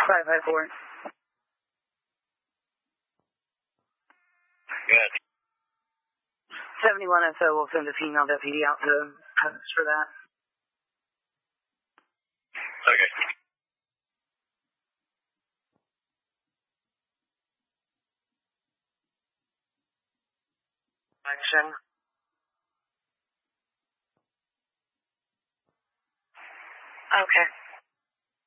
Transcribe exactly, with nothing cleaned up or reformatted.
five five four. Good. seventy-one S O will send a female deputy out to post for that. Okay. Action. Okay.